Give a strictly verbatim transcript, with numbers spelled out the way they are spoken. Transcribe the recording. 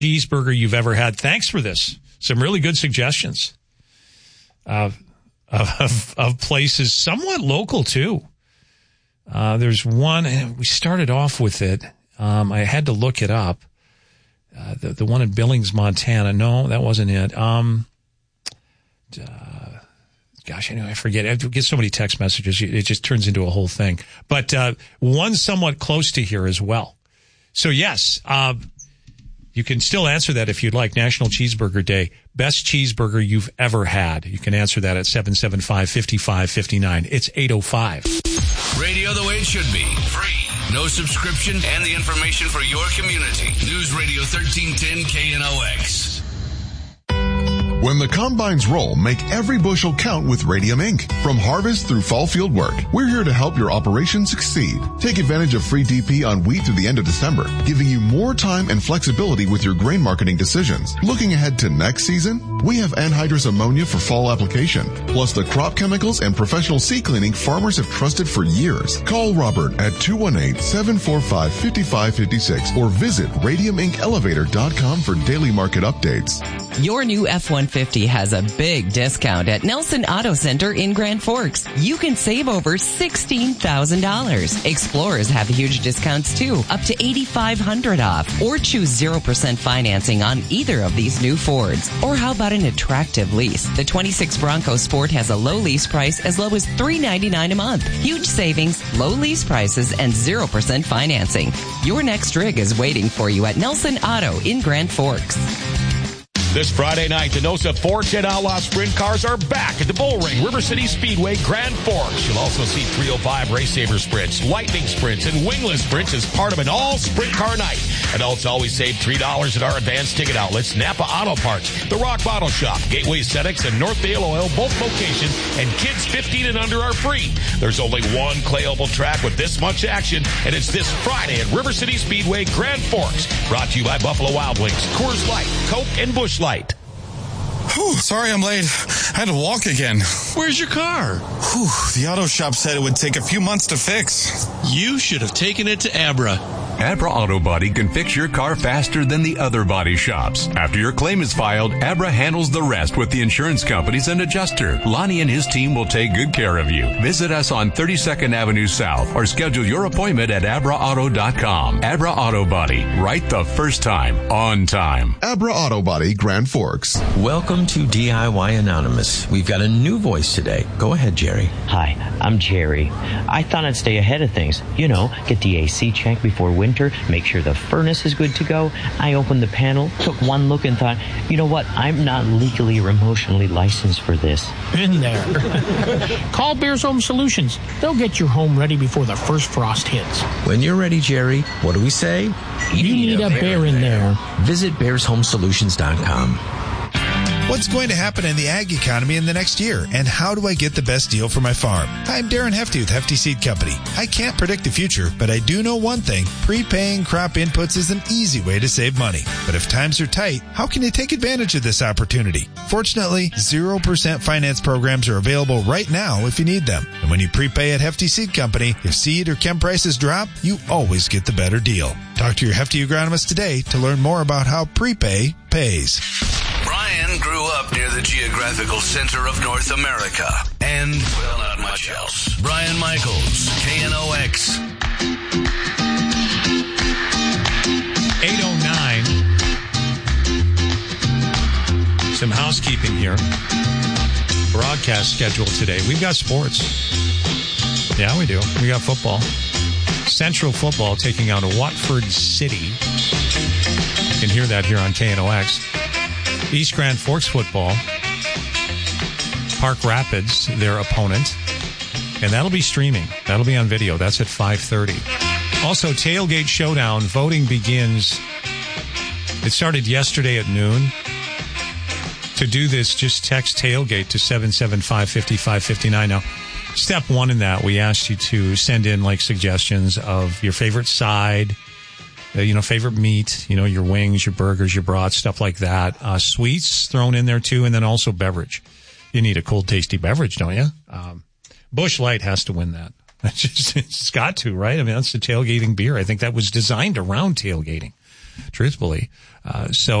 cheeseburger you've ever had. Thanks for this. Some really good suggestions uh, of, of places, somewhat local too. Uh, there's one, and we started off with it. Um, I had to look it up. Uh, the, the one in Billings, Montana. No, that wasn't it. Um, uh, gosh, anyway, I forget. I get so many text messages. It just turns into a whole thing. But uh, one somewhat close to here as well. So, yes, uh, you can still answer that if you'd like. National Cheeseburger Day. Best cheeseburger you've ever had. You can answer that at seven seven five, five five five nine. It's eight oh five. Radio the way it should be. Free. No subscription and the information for your community. News Radio thirteen ten K N O X. When the combines roll, make every bushel count with Radium Incorporated. From harvest through fall field work, we're here to help your operation succeed. Take advantage of free D P on wheat through the end of December, giving you more time and flexibility with your grain marketing decisions. Looking ahead to next season, we have anhydrous ammonia for fall application, plus the crop chemicals and professional seed cleaning farmers have trusted for years. Call Robert at two one eight, seven four five, five five five six or visit radium inc elevator dot com for daily market updates. Your new F one fifty has a big discount at Nelson Auto Center in Grand Forks. You can save over sixteen thousand dollars. Explorers have huge discounts too, up to eight thousand five hundred dollars off. Or choose zero percent financing on either of these new Fords. Or how about an attractive lease? The twenty-six Bronco Sport has a low lease price as low as three hundred ninety-nine dollars a month. Huge savings, low lease prices, and zero percent financing. Your next rig is waiting for you at Nelson Auto in Grand Forks. This Friday night, the Nosa four ten Outlaw Sprint cars are back at the Bull Ring, River City Speedway, Grand Forks. You'll also see three oh five Race Saver Sprints, Lightning Sprints, and Wingless Sprints as part of an all-sprint car night. Adults always save three dollars at our advanced ticket outlets, Napa Auto Parts, The Rock Bottle Shop, Gateway Aesthetics, and Northdale Oil, both locations, and kids fifteen and under are free. There's only one clay oval track with this much action, and it's this Friday at River City Speedway, Grand Forks. Brought to you by Buffalo Wild Wings, Coors Light, Coke, and Busch Light. Whew, sorry I'm late. I had to walk again. Where's your car? Whew, the auto shop said it would take a few months to fix. You should have taken it to Abra. Abra Auto Body can fix your car faster than the other body shops. After your claim is filed, Abra handles the rest with the insurance companies and adjuster. Lonnie and his team will take good care of you. Visit us on thirty-second Avenue South or schedule your appointment at abra auto dot com. Abra Auto Body, right the first time, on time. Abra Auto Body, Grand Forks. Welcome to D I Y Anonymous. We've got a new voice today. Go ahead, Jerry. Hi, I'm Jerry. I thought I'd stay ahead of things. You know, get the A C checked before winter, make sure the furnace is good to go. I opened the panel, took one look and thought, you know what? I'm not legally or emotionally licensed for this. In there. Call Bears Home Solutions. They'll get your home ready before the first frost hits. When you're ready, Jerry, what do we say? You, you need, need a, a bear, bear in there. there. Visit bears home solutions dot com. What's going to happen in the ag economy in the next year, and how do I get the best deal for my farm? Hi, I'm Darren Hefty with Hefty Seed Company. I can't predict the future, but I do know one thing. Prepaying crop inputs is an easy way to save money. But if times are tight, how can you take advantage of this opportunity? Fortunately, zero percent finance programs are available right now if you need them. And when you prepay at Hefty Seed Company, if seed or chem prices drop, you always get the better deal. Talk to your Hefty agronomist today to learn more about how prepay pays. Brian grew up near the geographical center of North America and, well, not much else. Brian Michaels, K N O X. eight oh nine. Some housekeeping here. Broadcast schedule today. We've got sports. Yeah, we do. We got football. Central football taking on Watford City. You can hear that here on K N O X. East Grand Forks football. Park Rapids, their opponent. And that'll be streaming. That'll be on video. That's at five thirty. Also, Tailgate Showdown. Voting begins. It started yesterday at noon. To do this, just text Tailgate to seven seven five, five five five nine. Now, step one in that, we asked you to send in like suggestions of your favorite side, uh, you know, favorite meat, you know, your wings, your burgers, your brats, stuff like that. Uh, sweets thrown in there too, and then also beverage. You need a cold, tasty beverage, don't you? Um, Busch Light has to win that. It's just, it's got to, right? I mean, that's the tailgating beer. I think that was designed around tailgating. truthfully. Uh, so